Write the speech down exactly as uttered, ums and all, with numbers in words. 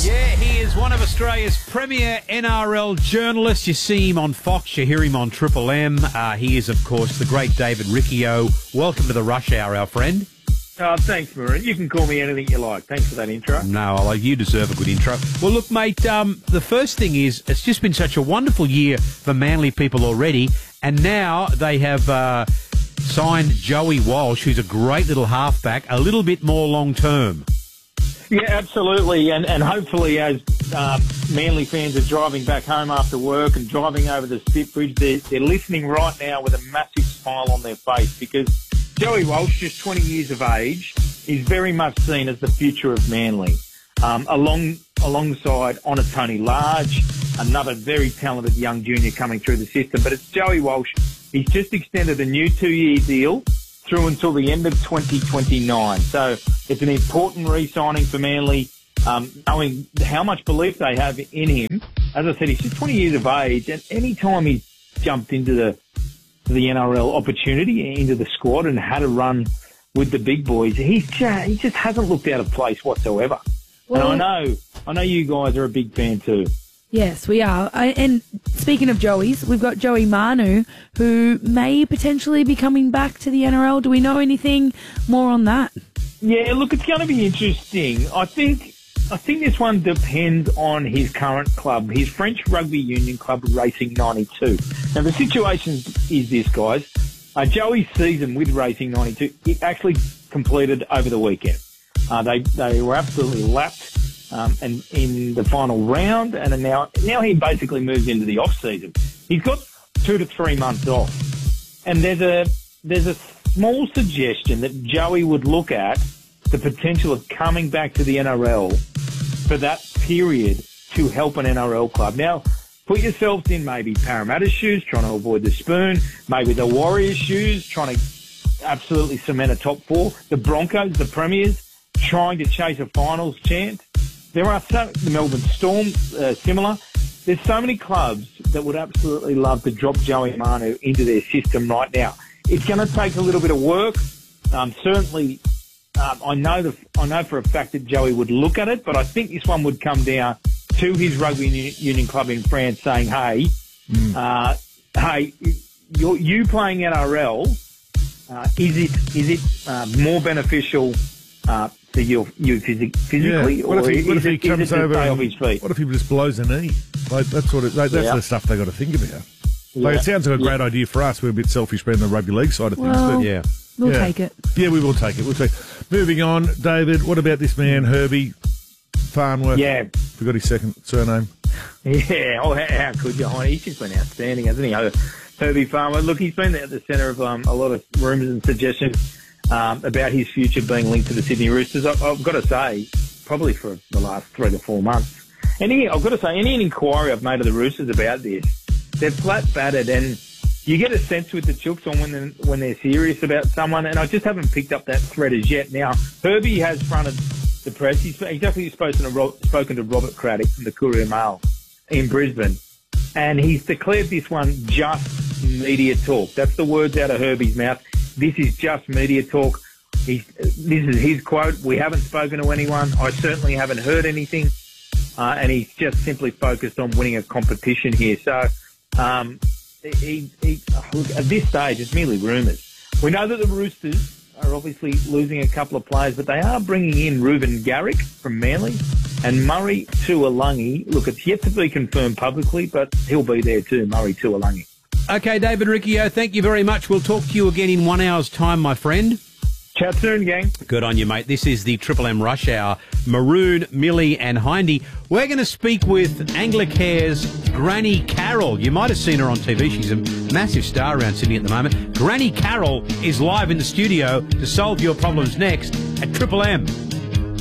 Sports. Yeah, he is one of Australia's premier N R L journalists. You see him on Fox, you hear him on Triple M. Uh, he is, of course, the great David Riccio. Welcome to the Rush Hour, our friend. Oh, thanks, Maroon. You can call me anything you like. Thanks for that intro. No, well, you deserve a good intro. Well, look, mate, um, the first thing is it's just been such a wonderful year for Manly people already, and now they have uh, signed Joey Walsh, who's a great little halfback, a little bit more long-term. Yeah, absolutely. And, and hopefully as uh, Manly fans are driving back home after work and driving over the Spit Bridge, they're, they're listening right now with a massive smile on their face because Joey Walsh, just twenty years of age, is very much seen as the future of Manly. Um, along alongside Honor Tony Large, another very talented young junior coming through the system. But it's Joey Walsh. He's just extended a new two-year deal through until the end of twenty twenty-nine. So it's an important re-signing for Manly, um, knowing how much belief they have in him. As I said, he's just twenty years of age, and any time he's jumped into the the N R L opportunity, into the squad, and had a run with the big boys, he's just, he just hasn't looked out of place whatsoever. Well, and I know, I know you guys are a big fan too. Yes, we are. I, and speaking of Joeys, we've got Joey Manu, who may potentially be coming back to the N R L. Do we know anything more on that? Yeah, look, it's going to be interesting. I think I think this one depends on his current club, his French rugby union club, Racing ninety-two. Now, the situation is this, guys. Uh, Joey's season with Racing ninety-two, it actually completed over the weekend. Uh, they they were absolutely lapped. Um, and in the final round, and now now he basically moves into the off season. He's got two to three months off, and there's a there's a small suggestion that Joey would look at the potential of coming back to the N R L for that period to help an N R L club. Now, put yourselves in maybe Parramatta's shoes, trying to avoid the spoon, maybe the Warriors' shoes, trying to absolutely cement a top four, the Broncos, the Premiers, trying to chase a finals chance. There are so, the Melbourne Storm, uh, similar. There's so many clubs that would absolutely love to drop Joey Manu into their system right now. It's going to take a little bit of work. Um, certainly, um, I know the, I know for a fact that Joey would look at it, but I think this one would come down to his rugby union club in France saying, "Hey, mm. uh, hey, you're, you playing N R L? Uh, is it is it uh, more beneficial?" Uh, to you, you physically, yeah. What if he, what if he it, comes over and, off his feet? What if he just blows a knee? Like, that's what it, like, that's yeah. the stuff they got to think about. Like, yeah. it sounds like a great yeah. idea for us. We're a bit selfish being the rugby league side of things. Well, but yeah, we'll yeah. take it. Yeah, we will take it. We'll take. Moving on, David. What about this man, Herbie Farnworth? Yeah, forgot his second surname. Yeah. Oh, how, how could you? He's just been outstanding, hasn't he? Herbie Farnworth. Look, he's been at the centre of um, a lot of rumours and suggestions. Um, about his future being linked to the Sydney Roosters. I, I've got to say, probably for the last three to four months. Any, I've got to say, any inquiry I've made to the Roosters about this, they're flat battered, and you get a sense with the Chooks on when they're, when they're serious about someone, and I just haven't picked up that thread as yet. Now, Herbie has fronted the press. He's, he's actually spoken to, spoken to Robert Craddock from the Courier Mail in Brisbane, and he's declared this one just media talk. That's the words out of Herbie's mouth. This is just media talk. He's, this is his quote. We haven't spoken to anyone. I certainly haven't heard anything. Uh, and he's just simply focused on winning a competition here. So, um, he, he, look, at this stage, it's merely rumours. We know that the Roosters are obviously losing a couple of players, but they are bringing in Reuben Garrick from Manly and Murray Tuilagi. Look, it's yet to be confirmed publicly, but he'll be there too, Murray Tuilagi. Okay, David Riccio, thank you very much. We'll talk to you again in one hour's time, my friend. Chat soon, gang. Good on you, mate. This is the Triple M Rush Hour. Maroon, Millie and Hindy. We're going to speak with Anglicare's Granny Carroll. You might have seen her on T V. She's a massive star around Sydney at the moment. Granny Carroll is live in the studio to solve your problems next at Triple M.